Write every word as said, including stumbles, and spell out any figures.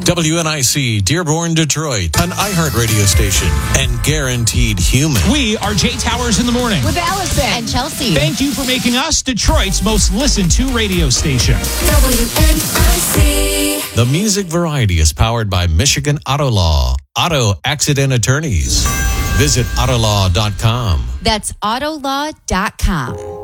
W N I C, Dearborn, Detroit, an iHeart radio station, and guaranteed human. We are Jay Towers in the morning. With Allison and Chelsea. Thank you for making us Detroit's most listened to radio station. W N I C. The music variety is powered by Michigan Auto Law, auto accident attorneys. Visit autolaw dot com. That's autolaw dot com.